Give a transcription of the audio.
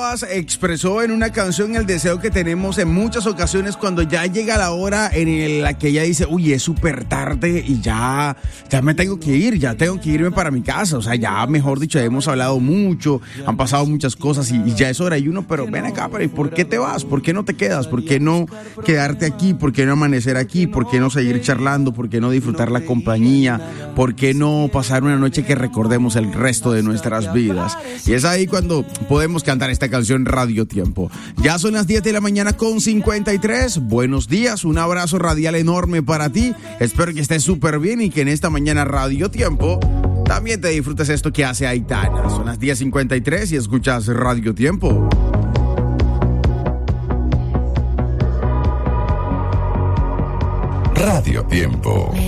Tebas expresó en una canción el deseo que tenemos en muchas ocasiones cuando ya llega la hora en la que ella dice, uy, es súper tarde y ya me tengo que ir, ya tengo que irme para mi casa. O sea, ya, mejor dicho, hemos hablado mucho, han pasado muchas cosas y ya es hora. Y uno, pero ven acá, pero ¿y por qué te vas? ¿Por qué no te quedas? ¿Por qué no quedarte aquí? ¿Por qué no amanecer aquí? ¿Por qué no seguir charlando? ¿Por qué no disfrutar la compañía? ¿Por qué no pasar una noche que recordemos el resto de nuestras vidas? Y es ahí cuando podemos cantar esta canción Radio Tiempo. Ya son las 10 de la mañana con 53. Buenos días, un abrazo radial enorme para ti. Espero que estés súper bien y que en esta mañana Radio Tiempo también te disfrutes esto que hace Aitana. Son las 10:53 y escuchas Radio Tiempo. Radio Tiempo.